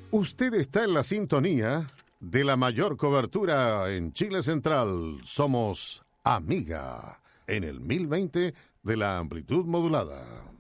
Usted está en la sintonía de la mayor cobertura en Chile Central. Somos Amiga en el 1020 de la amplitud modulada.